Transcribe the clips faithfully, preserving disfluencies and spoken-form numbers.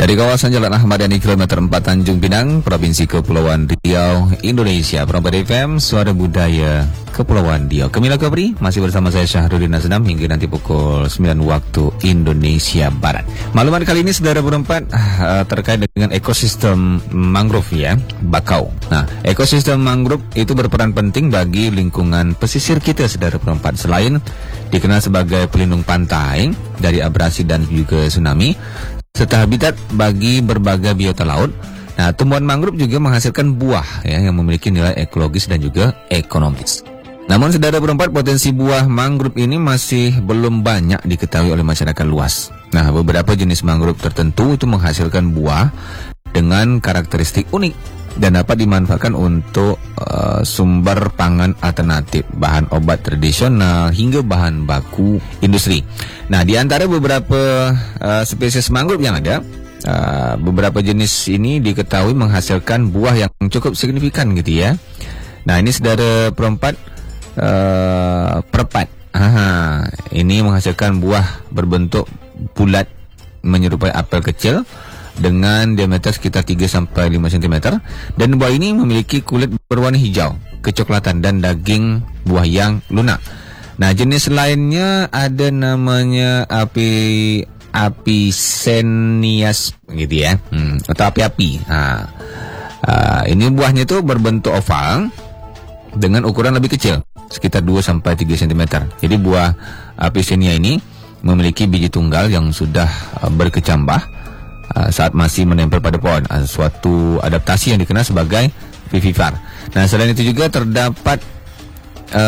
Dari kawasan Jalan Ahmad Yani kilometer empat Tanjung Pinang, Provinsi Kepulauan Riau, Indonesia. Perempat F M, Suara Budaya Kepulauan Riau. Kemila Kabri, masih bersama saya Syahrudin Azam hingga nanti pukul sembilan waktu Indonesia Barat. Maklumat kali ini saudara berempat uh, terkait dengan ekosistem mangrove ya, bakau. Nah, ekosistem mangrove itu berperan penting bagi lingkungan pesisir kita saudara berempat. Selain dikenal sebagai pelindung pantai dari abrasi dan juga tsunami, serta habitat bagi berbagai biota laut. Nah, tumbuhan mangrove juga menghasilkan buah ya, yang memiliki nilai ekologis dan juga ekonomis. Namun saudara berempat, potensi buah mangrove ini masih belum banyak diketahui oleh masyarakat luas. Nah, beberapa jenis mangrove tertentu itu menghasilkan buah dengan karakteristik unik dan dapat dimanfaatkan untuk uh, sumber pangan alternatif, bahan obat tradisional, hingga bahan baku industri. Nah, di antara beberapa uh, spesies mangrove yang ada, uh, beberapa jenis ini diketahui menghasilkan buah yang cukup signifikan gitu ya. Nah, ini saudara perempat, uh, perpat. Aha, ini menghasilkan buah berbentuk bulat menyerupai apel kecil dengan diameter sekitar tiga sampai lima sentimeter, dan buah ini memiliki kulit berwarna hijau kecoklatan dan daging buah yang lunak. Nah, jenis lainnya ada namanya api Apisenias gitu ya, hmm, atau api-api. Nah, uh, ini buahnya itu berbentuk oval dengan ukuran lebih kecil, sekitar dua sampai tiga sentimeter. Jadi buah Apisenia ini memiliki biji tunggal yang sudah uh, berkecambah Uh, saat masih menempel pada pohon, uh, suatu adaptasi yang dikenal sebagai vivipar. Nah, selain itu juga terdapat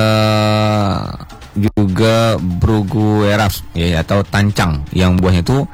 uh, juga Brugueras ya, atau tancang yang buahnya itu